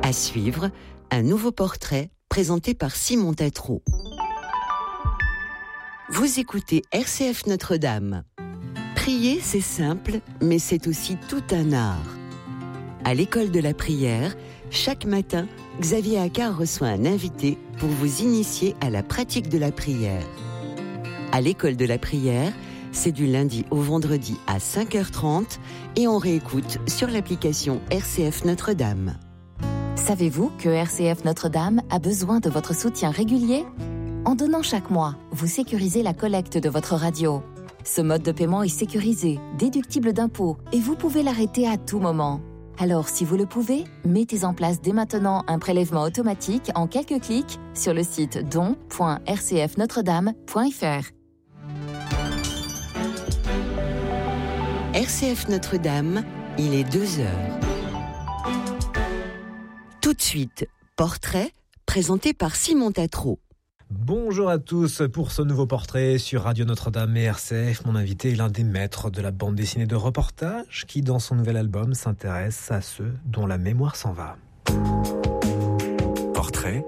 À suivre, un nouveau portrait présenté par Simon Tatro. Vous écoutez RCF Notre-Dame. Prier, c'est simple, mais c'est aussi tout un art. À l'école de la prière, chaque matin, Xavier Accard reçoit un invité pour vous initier à la pratique de la prière. À l'école de la prière, c'est du lundi au vendredi à 5h30 et on réécoute sur l'application RCF Notre-Dame. Savez-vous que RCF Notre-Dame a besoin de votre soutien régulier ? En donnant chaque mois, vous sécurisez la collecte de votre radio. Ce mode de paiement est sécurisé, déductible d'impôts et vous pouvez l'arrêter à tout moment. Alors, si vous le pouvez, mettez en place dès maintenant un prélèvement automatique en quelques clics sur le site don.rcfnotredame.fr. RCF Notre-Dame, il est 2h. Tout de suite, portrait présenté par Simon Tatro. Bonjour à tous pour ce nouveau portrait sur Radio Notre-Dame et RCF. Mon invité est l'un des maîtres de la bande dessinée de reportage qui, dans son nouvel album, s'intéresse à ceux dont la mémoire s'en va. Portrait.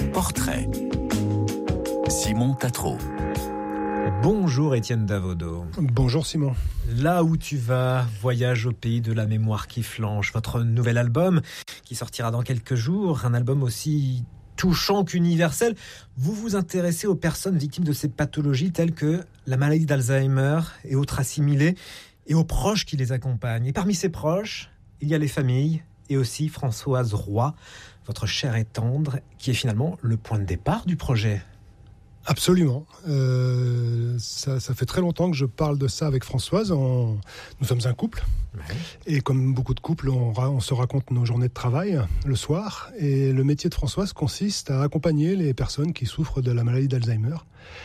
Simon Tatro. Bonjour Étienne Davodo. Bonjour Simon. Là où tu vas, voyage au pays de la mémoire qui flanche. Votre nouvel album qui sortira dans quelques jours, un album aussi touchant qu'universel. Vous vous intéressez aux personnes victimes de ces pathologies telles que la maladie d'Alzheimer et autres assimilés et aux proches qui les accompagnent. Et parmi ces proches, il y a les familles et aussi Françoise Roy, votre chère et tendre, qui est finalement le point de départ du projet. Absolument. Ça fait très longtemps que je parle de ça avec Françoise. Nous sommes un couple. Ouais. Et comme beaucoup de couples, on se raconte nos journées de travail le soir. Et le métier de Françoise consiste à accompagner les personnes qui souffrent de la maladie d'Alzheimer.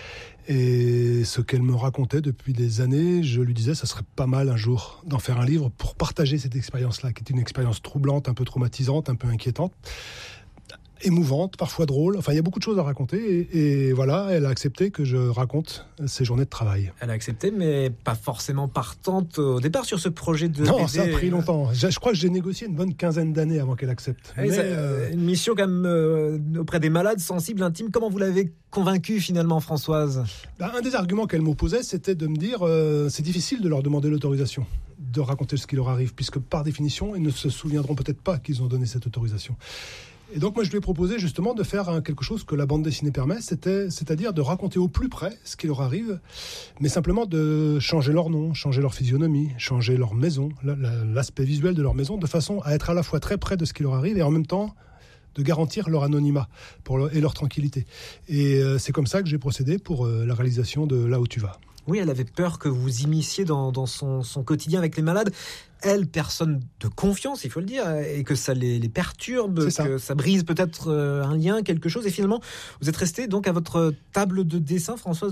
Et ce qu'elle me racontait depuis des années, je lui disais, ça serait pas mal un jour d'en faire un livre pour partager cette expérience-là, qui est une expérience troublante, un peu traumatisante, un peu inquiétante. Émouvante, parfois drôle. Enfin, il y a beaucoup de choses à raconter. Et voilà, elle a accepté que je raconte ses journées de travail. Elle a accepté, mais pas forcément partante au départ sur ce projet de Non, BD. ça a pris longtemps. Je crois que j'ai négocié une bonne quinzaine d'années avant qu'elle accepte. Mais une mission quand même auprès des malades, sensibles, intimes. Comment vous l'avez convaincue finalement, Françoise ? Un des arguments qu'elle m'opposait, c'était de me dire c'est difficile de leur demander l'autorisation de raconter ce qui leur arrive, puisque par définition, ils ne se souviendront peut-être pas qu'ils ont donné cette autorisation. Et donc moi je lui ai proposé justement de faire quelque chose que la bande dessinée permet, c'est-à-dire de raconter au plus près ce qui leur arrive, mais simplement de changer leur nom, changer leur physionomie, changer leur maison, l'aspect visuel de leur maison, de façon à être à la fois très près de ce qui leur arrive et en même temps de garantir leur anonymat et leur tranquillité. Et c'est comme ça que j'ai procédé pour la réalisation de Là où tu vas. Oui, elle avait peur que vous immisciez dans son quotidien avec les malades. Elle, personne de confiance, il faut le dire, et que ça les perturbe, que ça brise peut-être un lien, quelque chose. Et finalement, vous êtes resté donc à votre table de dessin, Françoise.